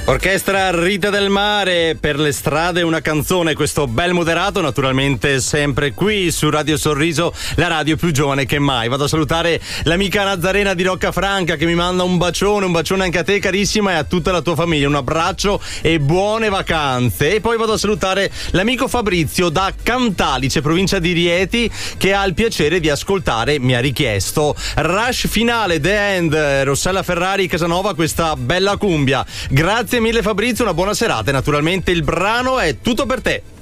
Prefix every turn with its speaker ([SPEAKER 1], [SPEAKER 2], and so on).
[SPEAKER 1] Orchestra Rita del Mare, per le strade una canzone, questo bel moderato, naturalmente sempre qui su Radio Sorriso, la radio più giovane che mai. Vado a salutare l'amica Nazarena di Roccafranca che mi manda un bacione anche a te carissima e a tutta la tua famiglia, un abbraccio e buone vacanze. E poi vado a salutare l'amico Fabrizio da Cantalice, provincia di Rieti, che ha il piacere di ascoltare, mi ha richiesto Rush finale, The End, Rossella Ferrari Casanova, questa bella cumbia. Grazie mille Fabrizio, una buona serata e naturalmente il brano è tutto per te.